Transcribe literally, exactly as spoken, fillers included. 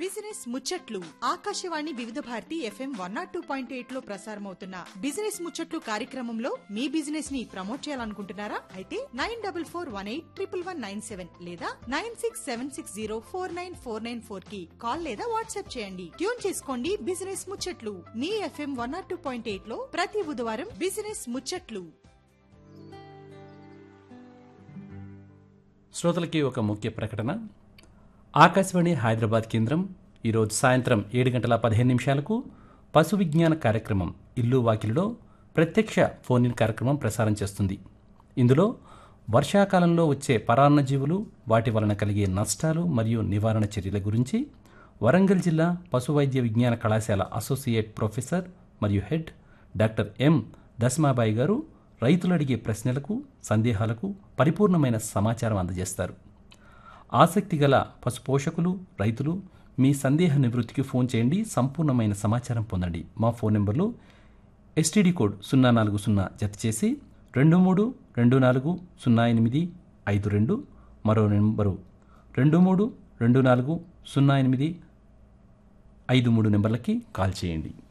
Business ముచ్చట్లు ఆకాశవాణి వివిధ Bharati FM one not two point eight లో ప్రసారమవుతున్న బిజినెస్ ముచ్చట్లు కార్యక్రమంలో మీ బిజినెస్ ని ప్రమోట్ చేయాలనుకుంటున్నారా? అయితే nine double four one eight triple one nine seven లేదా nine six seven six zero four nine four nine four కి కాల్ లేదా వాట్సాప్ చేయండి. ట్యూన్ చేసుకోండి బిజినెస్ ముచ్చట్లు మీ FM one not two point eight లో ప్రతి బుధవారం బిజినెస్ ముచ్చట్లు. శ్రోతలకి ఒక ముఖ్య ప్రకటన. ఆకాశవాణి హైదరాబాద్ కేంద్రం ఈరోజు సాయంత్రం ఏడు గంటల పదిహేను నిమిషాలకు పశు విజ్ఞాన కార్యక్రమం ఇల్లు వాకిలిలో ప్రత్యక్ష ఫోన్ ఇన్ కార్యక్రమం ప్రసారం చేస్తుంది. ఇందులో వర్షాకాలంలో వచ్చే పరాన్నజీవులు, వాటి వలన కలిగే నష్టాలు మరియు నివారణ చర్యల గురించి వరంగల్ జిల్లా పశు వైద్య విజ్ఞాన కళాశాల అసోసియేట్ ప్రొఫెసర్ మరియు హెడ్ డాక్టర్ ఎం దస్మాబాయి గారు రైతులు అడిగే ప్రశ్నలకు, సందేహాలకు పరిపూర్ణమైన సమాచారం అందజేస్తారు. ఆసక్తి గల పశు పోషకులు, రైతులు మీ సందేహ నివృత్తికి ఫోన్ చేయండి. సంపూర్ణమైన సమాచారం పొందండి. మా ఫోన్ నెంబర్లు ఎస్టీడీ కోడ్ సున్నా నాలుగు సున్నా జత చేసి రెండు మూడు రెండు నాలుగు సున్నా ఎనిమిది ఐదు రెండు, మరో నెంబరు రెండు మూడు రెండు నాలుగు సున్నా ఎనిమిది ఐదు మూడు నెంబర్లకి కాల్ చేయండి.